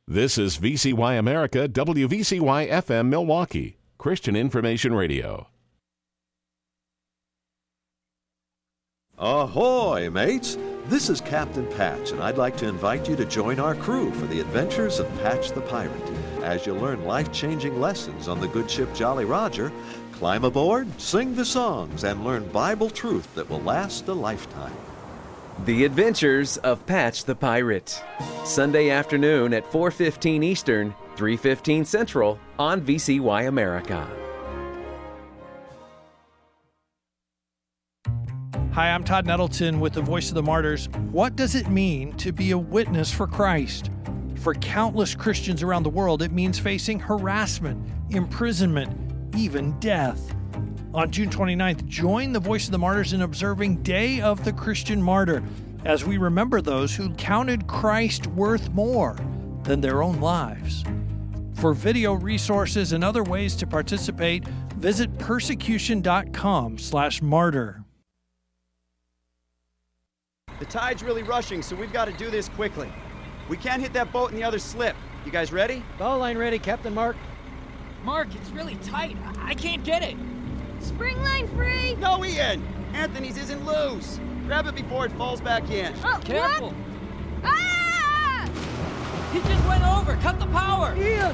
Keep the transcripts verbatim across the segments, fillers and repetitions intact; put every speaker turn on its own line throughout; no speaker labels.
This is V C Y America, W V C Y F M Milwaukee, Christian Information Radio.
Ahoy, mates! This is Captain Patch, and I'd like to invite you to join our crew for the adventures of Patch the Pirate. As you learn life-changing lessons on the good ship Jolly Roger, climb aboard, sing the songs, and learn Bible truth that will last a lifetime.
The Adventures of Patch the Pirate. Sunday afternoon at four fifteen Eastern, three fifteen Central on V C Y America.
Hi, I'm Todd Nettleton with the Voice of the Martyrs. What does it mean to be a witness for Christ? For countless Christians around the world, it means facing harassment, imprisonment, even death. On June twenty-ninth, join the Voice of the Martyrs in observing Day of the Christian Martyr as we remember those who counted Christ worth more than their own lives. For video resources and other ways to participate, visit persecution.com slash martyr.
The tide's really rushing, so we've got to do this quickly. We can't hit that boat in the other slip. You guys ready?
Bow line ready, Captain Mark.
Mark, it's really tight. I can't get it.
Spring line free!
No, Ian! Anthony's isn't loose. Grab it before it falls back in.
Oh,
Careful.
What? Ah!
He just went over. Cut the power.
Ian!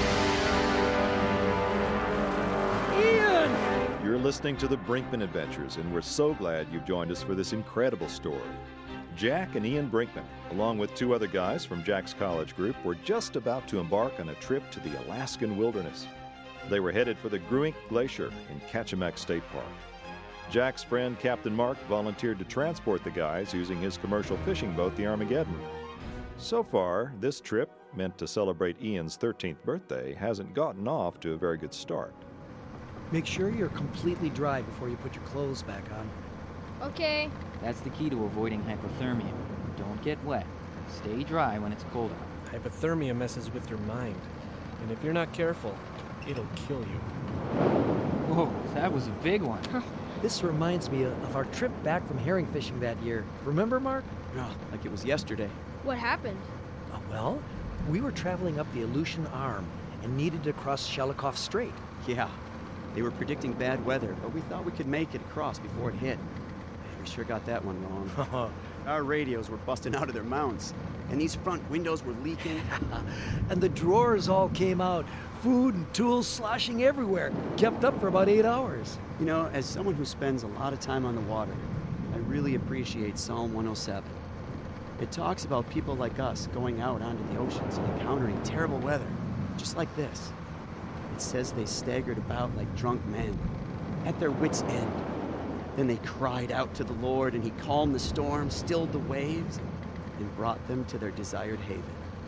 Ian!
You're listening to the Brinkman Adventures, and we're so glad you've joined us for this incredible story. Jack and Ian Brinkman, along with two other guys from Jack's college group, were just about to embark on a trip to the Alaskan wilderness. They were headed for the Gruink Glacier in Kachemak State Park. Jack's friend, Captain Mark, volunteered to transport the guys using his commercial fishing boat, the Armageddon. So far, this trip, meant to celebrate Ian's thirteenth birthday, hasn't gotten off to a very good start.
Make sure you're completely dry before you put your clothes back on.
Okay.
That's the key to avoiding hypothermia. Don't get wet. Stay dry when it's cold out.
Hypothermia messes with your mind, and if you're not careful, it'll kill you.
Whoa, that was a big one.
This reminds me of our trip back from herring fishing that year. Remember, Mark?
Oh, like it was yesterday.
What happened?
Uh, well, we were traveling up the Aleutian Arm and needed to cross Shelikof Strait.
Yeah, they were predicting bad weather, but we thought we could make it across before it hit. We sure got that one wrong. Our radios were busting out of their mounts, and these front windows were leaking.
And the drawers all came out. Food and tools sloshing everywhere. Kept up for about eight hours.
You know, as someone who spends a lot of time on the water, I really appreciate Psalm one oh seven. It talks about people like us going out onto the oceans and encountering terrible weather, just like this. It says they staggered about like drunk men, at their wits' end. Then they cried out to the Lord, and he calmed the storm, stilled the waves, and brought them to their desired haven.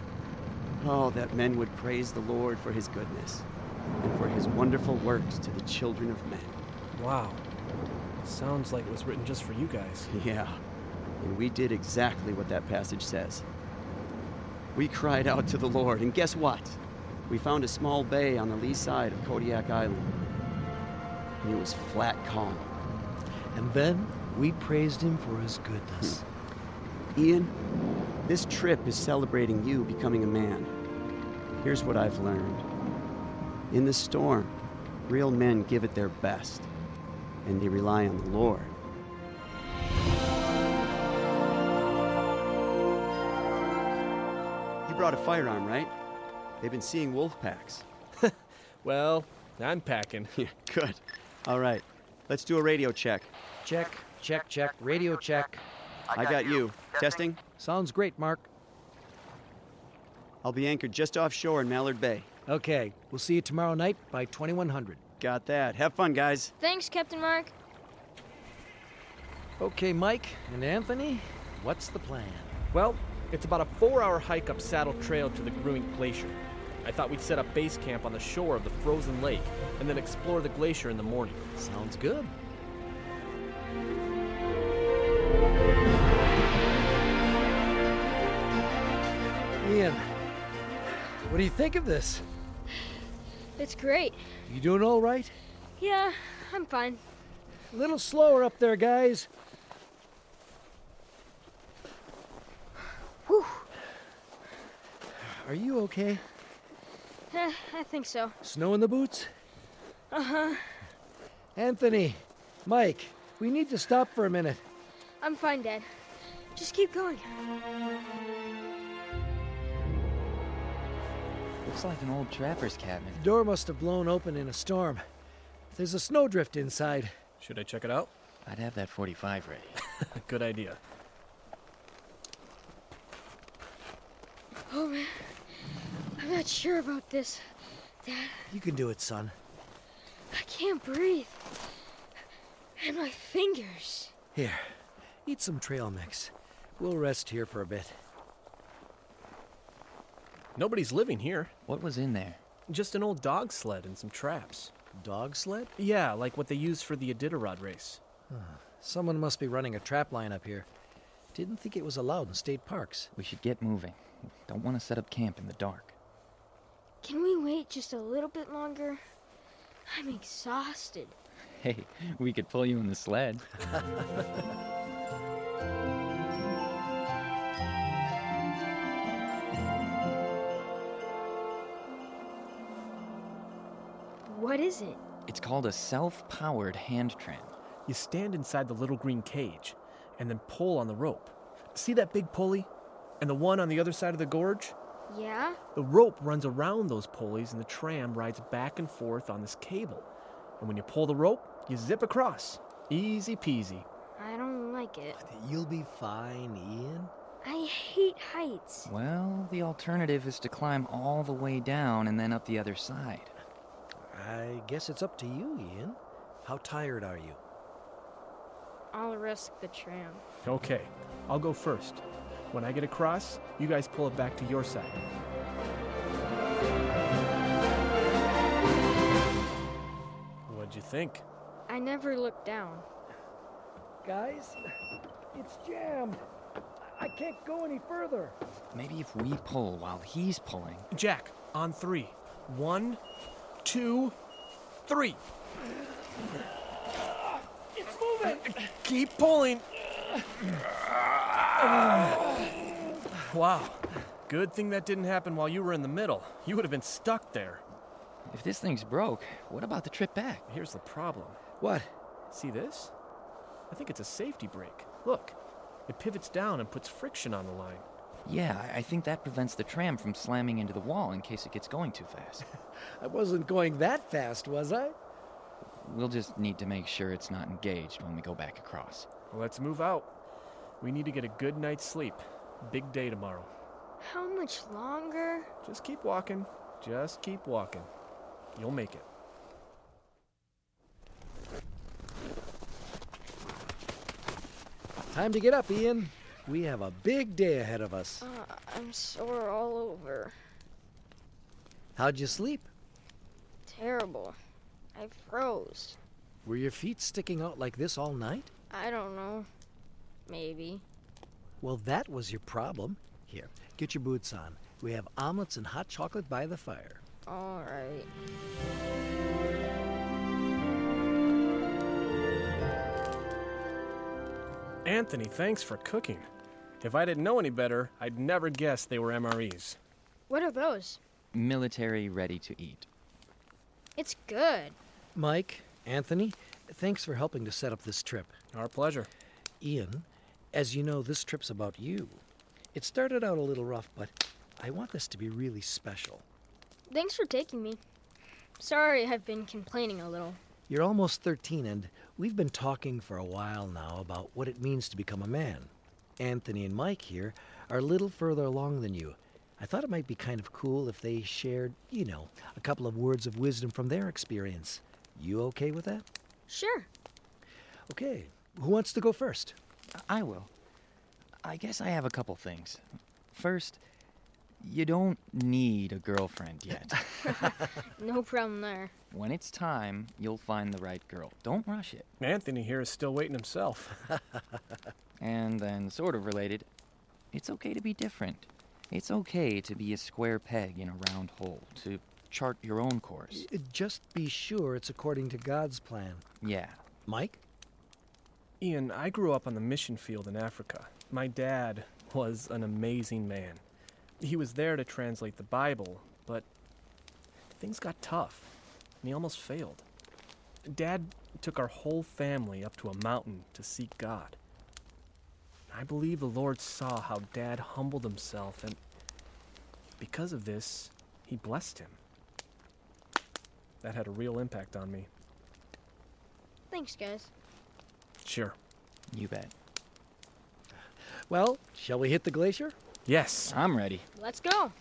Oh, that men would praise the Lord for his goodness and for his wonderful works to the children of men.
Wow. Sounds like it was written just for you guys.
Yeah, and we did exactly what that passage says. We cried out to the Lord, and guess what? We found a small bay on the lee side of Kodiak Island, and it was flat calm.
And then we praised him for his goodness.
Ian, this trip is celebrating you becoming a man. Here's what I've learned. In the storm, real men give it their best, and they rely on the Lord. You brought a firearm, right? They've been seeing wolf packs.
Well, I'm packing.
Yeah, good. All right, let's do a radio check.
Check, check, check, radio check.
I got you. Testing?
Sounds great, Mark.
I'll be anchored just offshore in Mallard Bay.
Okay, we'll see you tomorrow night by twenty-one hundred.
Got that. Have fun, guys.
Thanks, Captain Mark.
Okay, Mike and Anthony, what's the plan?
Well, it's about a four-hour hike up Saddle Trail to the Gruink Glacier. I thought we'd set up base camp on the shore of the frozen lake and then explore the glacier in the morning.
Sounds good. Ian, what do you think of this?
It's great.
You doing all right?
Yeah, I'm fine.
A little slower up there, guys.
Whew.
are you okay?
Eh, I think so.
Snow in the boots?
Uh-huh.
Anthony, Mike, we need to stop for a minute.
I'm fine, Dad. Just keep going.
Looks like an old trapper's cabin.
The door must have blown open in a storm. There's a snowdrift inside.
Should I check it out?
I'd have that forty-five ready.
Good idea.
Oh, man. I'm not sure about this, Dad.
You can do it, son.
I can't breathe. And my fingers.
Here, eat some trail mix. We'll rest here for a bit.
Nobody's living here.
What was in there?
Just an old dog sled and some traps.
Dog sled?
Yeah, like what they used for the Iditarod race.
Someone must be running a trap line up here. Didn't think it was allowed in state parks.
We should get moving. Don't want to set up camp in the dark.
Can we wait just a little bit longer? I'm exhausted.
Hey, we could pull you in the sled.
What is it?
It's called a self-powered hand tram.
You stand inside the little green cage and then pull on the rope. See that big pulley? And the one on the other side of the gorge?
Yeah?
The rope runs around those pulleys and the tram rides back and forth on this cable. And when you pull the rope, you zip across. Easy peasy.
I don't like it.
You'll be fine, Ian.
I hate heights.
Well, the alternative is to climb all the way down and then up the other side.
I guess it's up to you, Ian. How tired are you?
I'll risk the tram.
Okay, I'll go first. When I get across, you guys pull it back to your side. What'd you think?
I never looked down.
Guys, it's jammed. I can't go any further.
Maybe if we pull while he's pulling.
Jack, on three. One, two, three.
It's moving.
Keep pulling. Wow. Good thing that didn't happen while you were in the middle. You would have been stuck there.
If this thing's broke, what about the trip back?
Here's the problem.
What?
See this? I think it's a safety brake. Look, it pivots down and puts friction on the line.
Yeah, I think that prevents the tram from slamming into the wall in case it gets going too fast.
I wasn't going that fast, was I?
We'll just need to make sure it's not engaged when we go back across.
Well, let's move out. We need to get a good night's sleep. Big day tomorrow.
How much longer?
Just keep walking. Just keep walking. You'll make it.
Time to get up, Ian. We have a big day ahead of us.
Uh, I'm sore all over.
How'd you sleep?
Terrible. I froze.
Were your feet sticking out like this all night?
I don't know. Maybe.
Well, that was your problem. Here, get your boots on. We have omelets and hot chocolate by the fire.
All right.
Anthony, thanks for cooking. If I didn't know any better, I'd never guess they were M R Es.
What are those?
Military ready to eat.
It's good.
Mike, Anthony, thanks for helping to set up this trip.
Our pleasure.
Ian, as you know, this trip's about you. It started out a little rough, but I want this to be really special.
Thanks for taking me. Sorry I've been complaining a little.
You're almost thirteen, and we've been talking for a while now about what it means to become a man. Anthony and Mike here are a little further along than you. I thought it might be kind of cool if they shared, you know, a couple of words of wisdom from their experience. You okay with that?
Sure.
Okay. Who wants to go first?
I will. I guess I have a couple things. First, you don't need a girlfriend yet.
No problem there.
When it's time, you'll find the right girl. Don't rush it.
Anthony here is still waiting himself.
And then, sort of related, it's okay to be different. It's okay to be a square peg in a round hole, to chart your own course.
Just be sure it's according to God's plan.
Yeah.
Mike?
Ian, I grew up on the mission field in Africa. My dad was an amazing man. He was there to translate the Bible, but things got tough, and he almost failed. Dad took our whole family up to a mountain to seek God. I believe the Lord saw how Dad humbled himself, and because of this, he blessed him. That had a real impact on me.
Thanks, guys.
Sure.
You bet.
Well, shall we hit the glacier?
Yes.
I'm ready.
Let's go.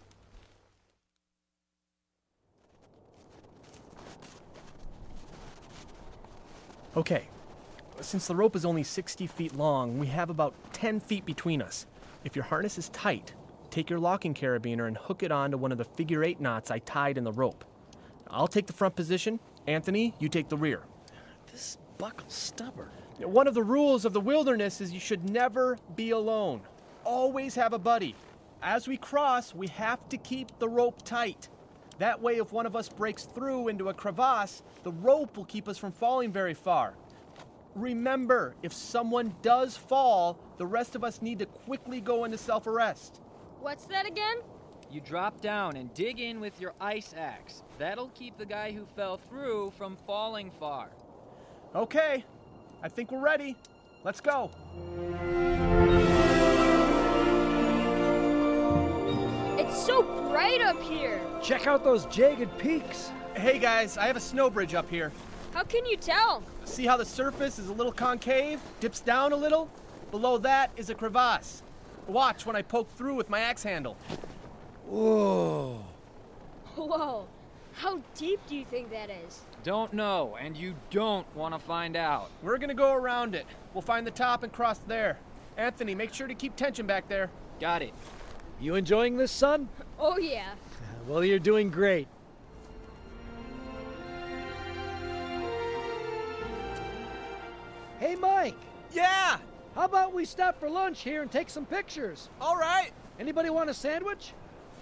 Okay. Since the rope is only sixty feet long, we have about ten feet between us. If your harness is tight, take your locking carabiner and hook it onto one of the figure eight knots I tied in the rope. I'll take the front position. Anthony, you take the rear.
This buckle's stubborn.
One of the rules of the wilderness is you should never be alone. Always have a buddy. As we cross, we have to keep the rope tight. That way, if one of us breaks through into a crevasse, the rope will keep us from falling very far. Remember, if someone does fall, the rest of us need to quickly go into self-arrest.
What's that again?
You drop down and dig in with your ice axe. That'll keep the guy who fell through from falling far.
Okay, I think we're ready. Let's go.
It's so bright up here.
Check out those jagged peaks.
Hey guys, I have a snow bridge up here.
How can you tell?
See how the surface is a little concave, dips down a little? Below that is a crevasse. Watch when I poke through with my axe handle.
Whoa.
Whoa. How deep do you think that is?
Don't know, and you don't want to find out.
We're gonna go around it. We'll find the top and cross there. Anthony, make sure to keep tension back there.
Got it.
You enjoying this, son?
Oh, yeah.
Well, you're doing great. Hey, Mike.
Yeah!
How about we stop for lunch here and take some pictures?
All right.
Anybody want a sandwich?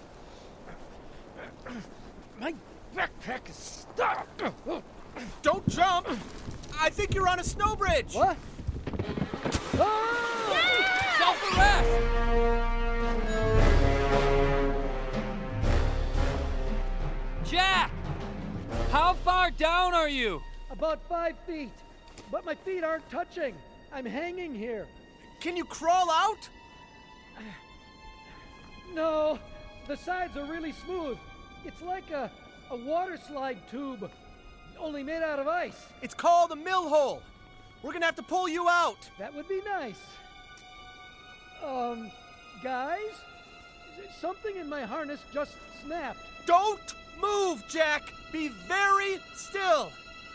My backpack is stuck.
Don't jump! I think you're on a snow bridge!
What? Oh!
Yeah!
Self-arrest!
Jack! How far down are you?
About five feet. But my feet aren't touching. I'm hanging here.
Can you crawl out?
No, the sides are really smooth. It's like a, a water slide tube, only made out of ice.
It's called a mill hole. We're gonna have to pull you out.
That would be nice. Um, guys? Something in my harness just snapped.
Don't move, Jack! Be very still!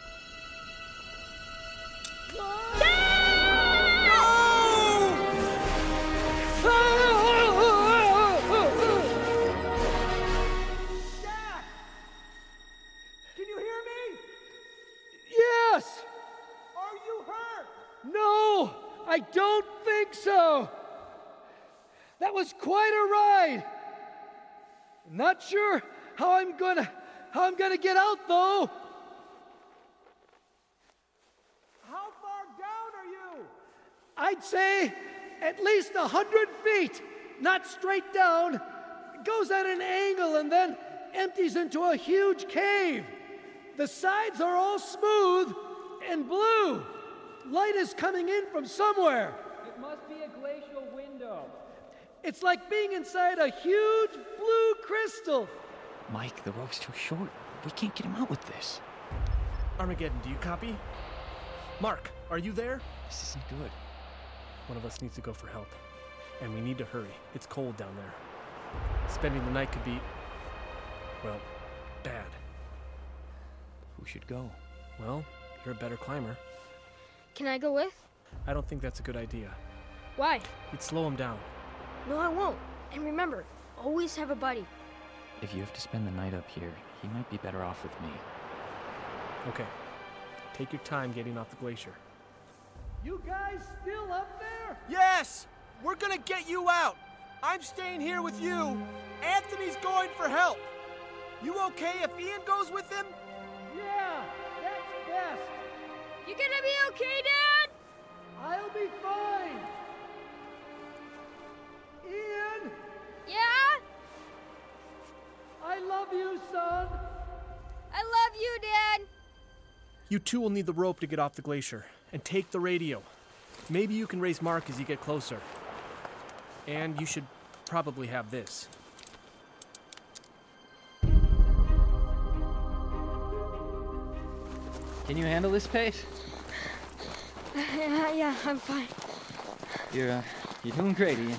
Jack! Can you hear me? Yes!
Are you hurt?
No, I don't think so. That was quite a ride. Not sure how I'm gonna how I'm gonna get out though.
How far down are you?
I'd say at least a hundred feet, not straight down. It goes at an angle and then empties into a huge cave. The sides are all smooth and blue. Light is coming in from somewhere.
It must be a glacial window.
It's like being inside a huge blue crystal.
Mike, the rope's too short. We can't get him out with this.
Armageddon, do you copy? Mark, are you there?
This isn't good.
One of us needs to go for help. And we need to hurry. It's cold down there. Spending the night could be, well, bad.
Who should go?
Well, you're a better climber.
Can I go with?
I don't think that's a good idea.
Why?
You'd slow him down.
No, I won't. And remember, always have a buddy.
If you have to spend the night up here, he might be better off with me.
Okay. Take your time getting off the glacier.
You guys still up there?
Yes! We're gonna get you out! I'm staying here with you. Anthony's going for help. You okay if Ian goes with him?
Yeah, that's best.
You gonna be okay, Dad?
I'll be fine. Ian?
Yeah?
you, son.
I love you, Dad.
You two will need the rope to get off the glacier, and take the radio. Maybe you can raise Mark as you get closer. And you should probably have this.
Can you handle this pace?
Uh, yeah, yeah, I'm fine.
You're, uh, you're doing great, Ian.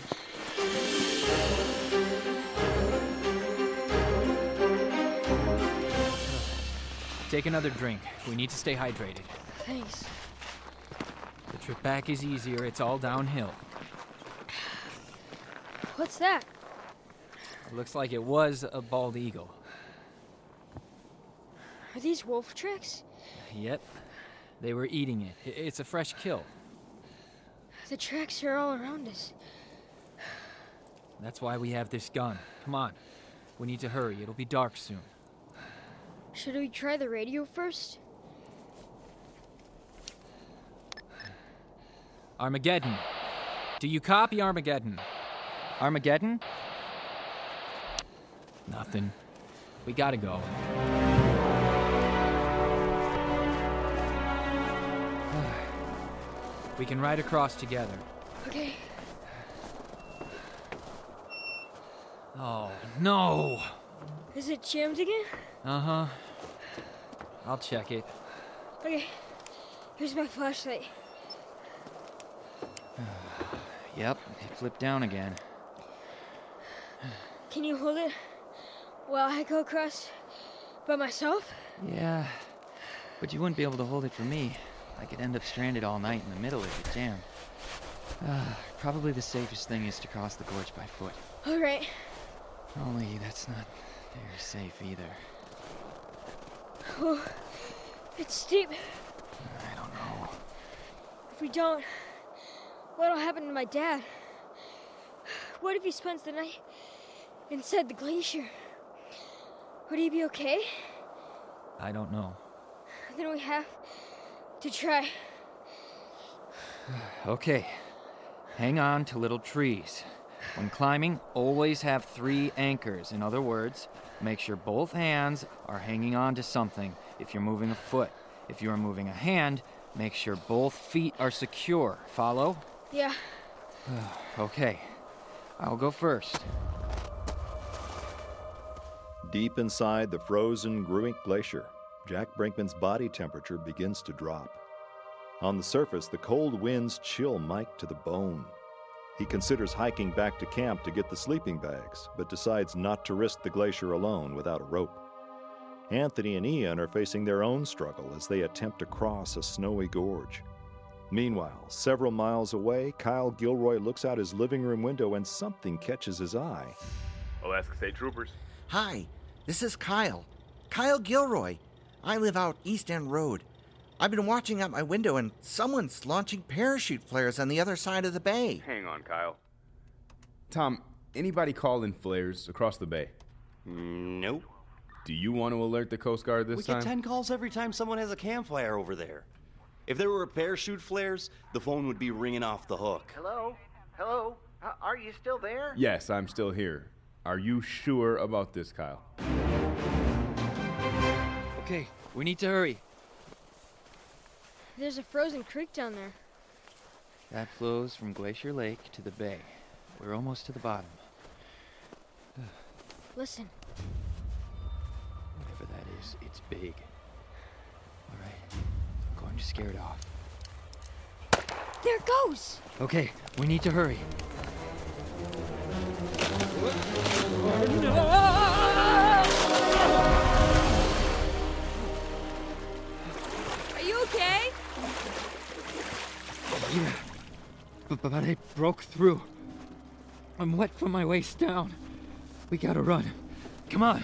Take another drink. We need to stay hydrated.
Thanks.
The trip back is easier. It's all downhill.
What's that?
It looks like it was a bald eagle.
Are these wolf tracks?
Yep. They were eating it. I- It's a fresh kill.
The tracks are all around us.
That's why we have this gun. Come on. We need to hurry. It'll be dark soon.
Should we try the radio first?
Armageddon. Do you copy, Armageddon?
Armageddon?
Nothing. We gotta go. We can ride across together.
Okay.
Oh, no!
Is it jammed again?
Uh-huh. I'll check it.
Okay. Here's my flashlight.
Yep, it flipped down again.
Can you hold it while I go across by myself?
Yeah, but you wouldn't be able to hold it for me. I could end up stranded all night in the middle if it jammed. Uh, probably the safest thing is to cross the gorge by foot.
All right.
Only that's not very safe either.
Oh, it's steep.
I don't know.
If we don't, what'll happen to my dad? What if he spends the night inside the glacier? Would he be okay?
I don't know.
Then we have to try.
Okay. Hang on to little trees. When climbing, always have three anchors. In other words, make sure both hands are hanging on to something if you're moving a foot. If you are moving a hand, make sure both feet are secure. Follow?
Yeah.
Okay. I'll go first.
Deep inside the frozen Gruink Glacier, Jack Brinkman's body temperature begins to drop. On the surface, the cold winds chill Mike to the bone. He considers hiking back to camp to get the sleeping bags, but decides not to risk the glacier alone without a rope. Anthony and Ian are facing their own struggle as they attempt to cross a snowy gorge. Meanwhile, several miles away, Kyle Gilroy looks out his living room window and something catches his eye.
Alaska State Troopers.
Hi, this is Kyle. Kyle Gilroy. I live out East End Road. I've been watching out my window and someone's launching parachute flares on the other side of the bay.
Hang on, Kyle.
Tom, anybody call in flares across the bay?
Nope.
Do you want to alert the Coast Guard this
we
time?
get ten calls every time someone has a campfire over there. If there were parachute flares, the phone would be ringing off the hook.
Hello? Hello? Uh, are you still there?
Yes, I'm still here. Are you sure about this, Kyle?
Okay, we need to hurry.
There's a frozen creek down there.
That flows from Glacier Lake to the bay. We're almost to the bottom.
Listen.
Whatever that is, it's big. All right, I'm going to scare it off.
There it goes!
Okay, we need to hurry.
Are you okay?
Yeah, but, but I broke through. I'm wet from my waist down. We gotta run. Come on.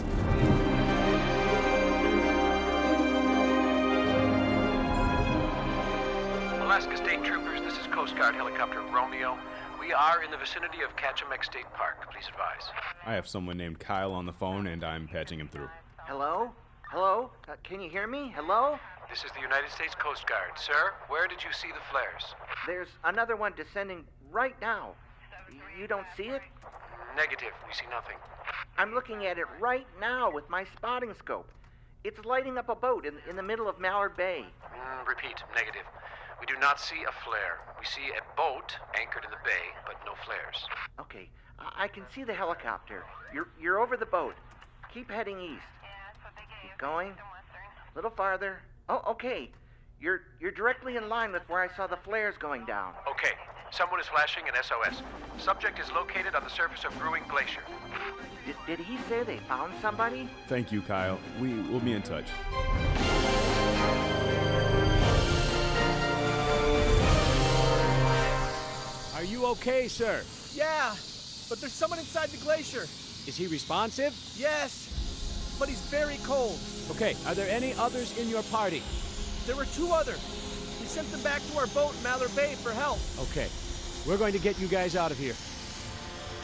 Alaska State Troopers, this is Coast Guard Helicopter Romeo. We are in the vicinity of Kachemek State Park. Please advise.
I have someone named Kyle on the phone, and I'm patching him through.
Hello? Hello? Uh, can you hear me? Hello?
This is the United States Coast Guard. Sir, where did you see the flares?
There's another one descending right now. You don't see it?
Negative. We see nothing.
I'm looking at it right now with my spotting scope. It's lighting up a boat in, in the middle of Mallard Bay.
Mm, repeat. Negative. We do not see a flare. We see a boat anchored in the bay, but no flares.
Okay, I, I can see the helicopter. You're, you're over the boat. Keep heading east. Keep going. A little farther. Oh, okay. You're, you're directly in line with where I saw the flares going down.
Okay. Someone is flashing an S O S. Subject is located on the surface of Brewing Glacier.
Did, did he say they found somebody?
Thank you, Kyle. We will be in touch.
Are you okay, sir?
Yeah, but there's someone inside the glacier.
Is he responsive?
Yes, but he's very cold.
Okay, are there any others in your party?
There were two others. We sent them back to our boat in Mallard Bay for help.
Okay, we're going to get you guys out of here.